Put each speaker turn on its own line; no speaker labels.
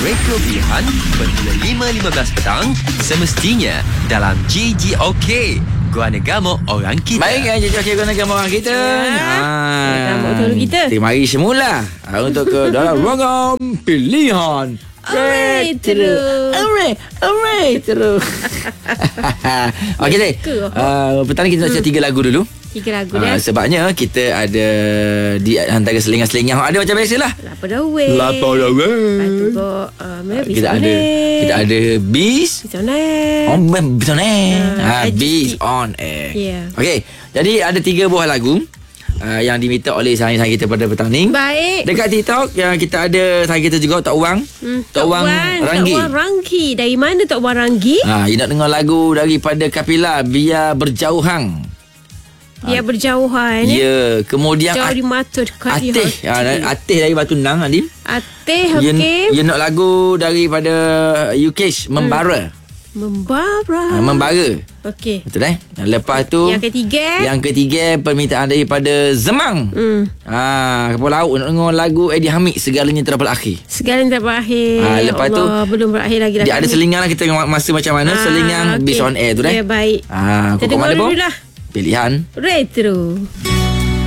Retro Pilihan bermula 5.15 petang semestinya dalam GGOK. Gua Negama Orang Kita.
Baik, jadi Gua Negama Orang Kita.
Negama Orang Kita.
Mari semula untuk ke dalam ruangan pilihan
Retro.
Retro. Okey deh. Petang ni kita nak cari 3 lagu dulu.
3 lagu dah.
Sebabnya kita ada di antara selingan-selingan ada macam biasalah.
Lapar dah weh.
Kita ada Bis
on air.
Bis on air. Bis on air.
Yeah.
Okey. Jadi ada 3 buah lagu yang diminta oleh sahabat kita pada petang ni.
Baik.
Dekat TikTok yang kita ada sahabat kita juga Tok Wang. Tok Wang Ranggi.
Tok Wang Ranggi. Dari mana Tok Wang Ranggi?
Dia nak dengar lagu daripada Kapila Biar Berjauhan.
Dia berjauhan.
Ya, kemudian
jauh di mata dekat
Atih. Atih dari Batu Nang, Adim.
Atih, okey.
Dia nak lagu daripada Yukesh, Membara. Membara.
Okey.
Betul lepas tu Yang ketiga permintaan daripada Zemang. Kepala laut nak dengar lagu Eddie Hamid, Segalanya Tak Berakhir.
Segalanya Tak Berakhir.
Lepas tu
belum berakhir lagi dah.
Dia ada selingan lah, kita tengok masa macam mana selingan Bis on Air tu
Ya, baik.
Kau mana pun
lah.
pilihan
Retro.